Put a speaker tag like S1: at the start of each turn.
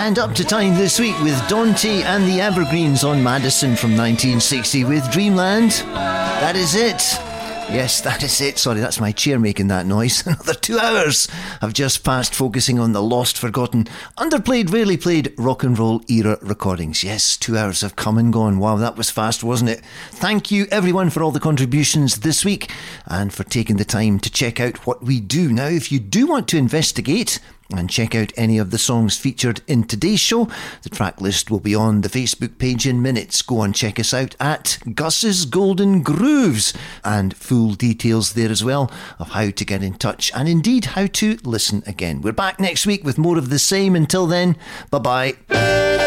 S1: And up to time this week with Dante and the Evergreens on Madison from 1960 with Dreamland. That is it. Yes, that is it. Sorry, that's my chair making that noise. Another 2 hours have just passed focusing on the lost, forgotten, underplayed, rarely played rock and roll era recordings. Yes, 2 hours have come and gone. Wow, that was fast, wasn't it? Thank you everyone for all the contributions this week and for taking the time to check out what we do. Now, if you do want to investigate and check out any of the songs featured in today's show, the track list will be on the Facebook page in minutes. Go and check us out at Gus's Golden Grooves, and full details there as well of how to get in touch and indeed how to listen again. We're back next week with more of the same. Until then, bye bye.